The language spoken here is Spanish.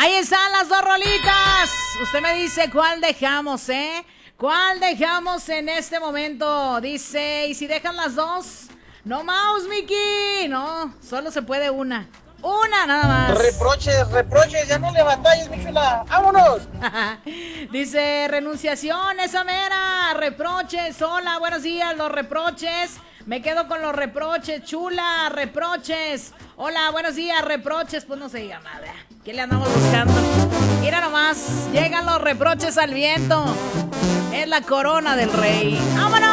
Ahí están las dos rolitas. Usted me dice cuál dejamos, ¿eh? ¿Cuál dejamos en este momento? Dice, ¿y si dejan las dos? No mouse, Mickey. No, solo se puede una. Una nada más. Reproches, ya no le batalles, mi chula. ¡Vámonos! Dice, renunciación, esa mera. Reproches, hola, buenos días, los reproches. Me quedo con los reproches, chula, reproches. Hola, buenos días, reproches. Pues no se diga nada. ¿Qué le andamos buscando? Mira nomás, llegan los reproches al viento. Es la corona del rey. ¡Vámonos!